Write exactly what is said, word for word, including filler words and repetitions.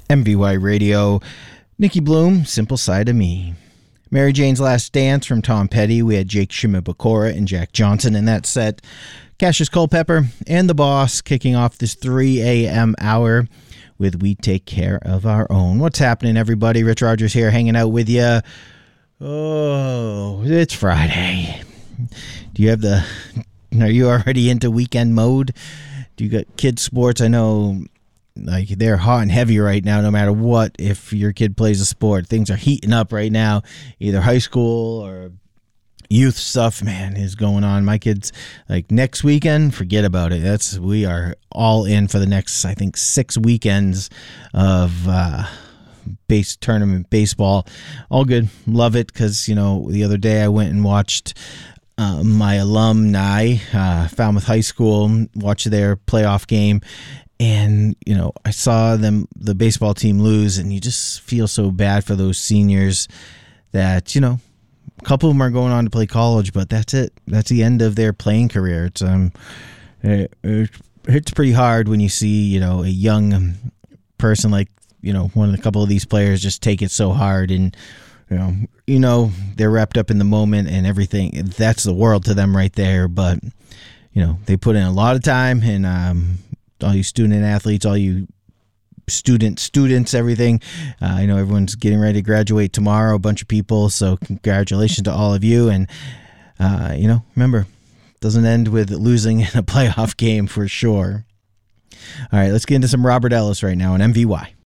M V Y Radio, Nikki Bloom, Simple Side of Me. Mary Jane's Last Dance from Tom Petty. We had Jake Shimabukora and Jack Johnson in that set. Cassius Culpepper and The Boss kicking off this three a.m. hour with We Take Care of Our Own. What's happening, everybody? Rich Rogers here hanging out with you. Oh, it's Friday. Do you have the... Are you already into weekend mode? Do you got kids sports? I know like they're hot and heavy right now no matter what. If your kid plays a sport, things are heating up right now. Either high school or youth stuff, man, is going on. My kids, like next weekend, forget about it. That's we are all in for the next, I think, six weekends of uh, base tournament baseball. All good. Love it because, you know, the other day I went and watched uh, my alumni, uh, Falmouth High School, watch their playoff game. And, you know, I saw them, the baseball team lose, and you just feel so bad for those seniors that, you know, a couple of them are going on to play college, but that's it. That's the end of their playing career. It's um, it, it hits pretty hard when you see, you know, a young person like, you know, one of the couple of these players just take it so hard, and you know, you know, they're wrapped up in the moment and everything. That's the world to them right there. But you know, they put in a lot of time, and um, all you student athletes, all you student students, everything. Uh, I know everyone's getting ready to graduate tomorrow, a bunch of people. So congratulations to all of you. And, uh, you know, remember, it doesn't end with losing in a playoff game for sure. All right, let's get into some Robert Ellis right now on M V Y.